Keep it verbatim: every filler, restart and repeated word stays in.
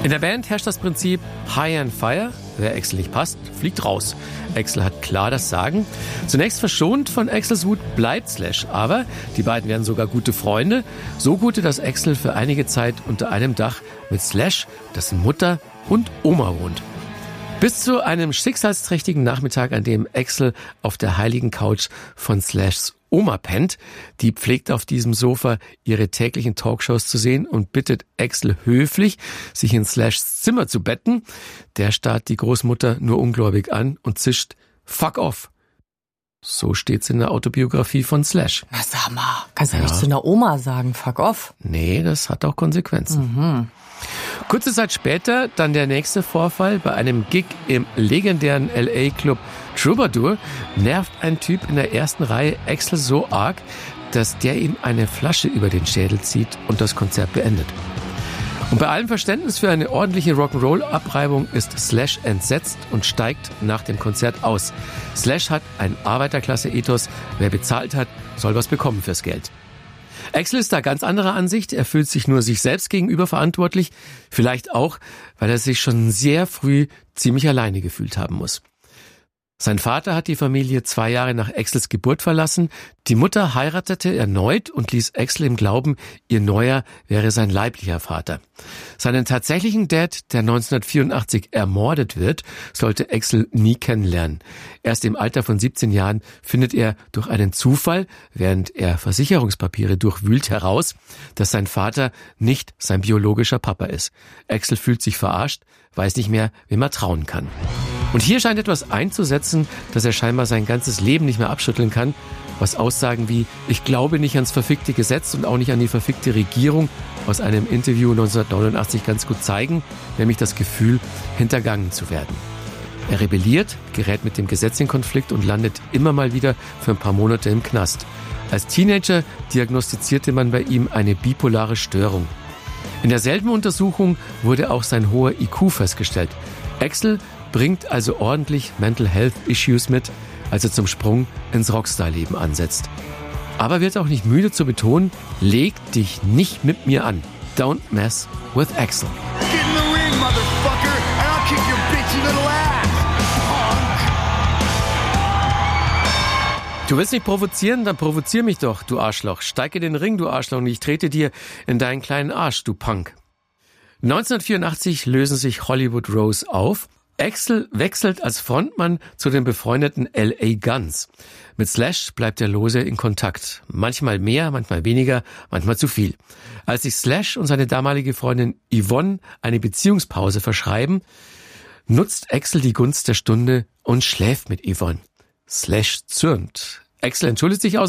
In der Band herrscht das Prinzip High and Fire. Wer Axl nicht passt, fliegt raus. Axl hat klar das Sagen. Zunächst verschont von Axls Wut bleibt Slash, aber die beiden werden sogar gute Freunde. So gute, dass Axl für einige Zeit unter einem Dach mit Slash, dessen Mutter und Oma wohnt. Bis zu einem schicksalsträchtigen Nachmittag, an dem Axl auf der heiligen Couch von Slashs Oma pennt. Die pflegt auf diesem Sofa ihre täglichen Talkshows zu sehen und bittet Axl höflich, sich in Slashs Zimmer zu betten. Der starrt die Großmutter nur ungläubig an und zischt Fuck off. So steht's in der Autobiografie von Slash. Na sag mal, kannst du Ja. nicht zu einer Oma sagen, fuck off? Nee, das hat auch Konsequenzen. Mhm. Kurze Zeit später dann der nächste Vorfall. Bei einem Gig im legendären L A-Club Troubadour nervt ein Typ in der ersten Reihe Axl so arg, dass der ihm eine Flasche über den Schädel zieht und das Konzert beendet. Und bei allem Verständnis für eine ordentliche Rock'n'Roll-Abreibung ist Slash entsetzt und steigt nach dem Konzert aus. Slash hat ein Arbeiterklasse-Ethos. Wer bezahlt hat, soll was bekommen fürs Geld. Axl ist da ganz anderer Ansicht. Er fühlt sich nur sich selbst gegenüber verantwortlich. Vielleicht auch, weil er sich schon sehr früh ziemlich alleine gefühlt haben muss. Sein Vater hat die Familie zwei Jahre nach Axls Geburt verlassen. Die Mutter heiratete erneut und ließ Axl im Glauben, ihr Neuer wäre sein leiblicher Vater. Seinen tatsächlichen Dad, der neunzehnhundertvierundachtzig ermordet wird, sollte Axl nie kennenlernen. Erst im Alter von siebzehn Jahren findet er durch einen Zufall, während er Versicherungspapiere durchwühlt, heraus, dass sein Vater nicht sein biologischer Papa ist. Axl fühlt sich verarscht, weiß nicht mehr, wem er trauen kann. Und hier scheint etwas einzusetzen, dass er scheinbar sein ganzes Leben nicht mehr abschütteln kann, was Aussagen wie „Ich glaube nicht ans verfickte Gesetz und auch nicht an die verfickte Regierung" aus einem Interview neunzehnhundertneunundachtzig ganz gut zeigen, nämlich das Gefühl, hintergangen zu werden. Er rebelliert, gerät mit dem Gesetz in Konflikt und landet immer mal wieder für ein paar Monate im Knast. Als Teenager diagnostizierte man bei ihm eine bipolare Störung. In derselben Untersuchung wurde auch sein hoher I Q festgestellt. Axl bringt also ordentlich Mental Health Issues mit, als er zum Sprung ins Rockstar-Leben ansetzt. Aber wird auch nicht müde zu betonen, leg dich nicht mit mir an. Don't mess with Axl. Get in the ring, motherfucker, and I'll kick your bitchy little ass, punk. Du willst mich provozieren? Dann provozier mich doch, du Arschloch. Steig in den Ring, du Arschloch, und ich trete dir in deinen kleinen Arsch, du Punk. neunzehnhundertvierundachtzig lösen sich Hollywood Rose auf. Axl wechselt als Frontmann zu den befreundeten L A Guns. Mit Slash bleibt der Lose in Kontakt. Manchmal mehr, manchmal weniger, manchmal zu viel. Als sich Slash und seine damalige Freundin Yvonne eine Beziehungspause verschreiben, nutzt Axl die Gunst der Stunde und schläft mit Yvonne. Slash zürnt. Axl entschuldigt sich aus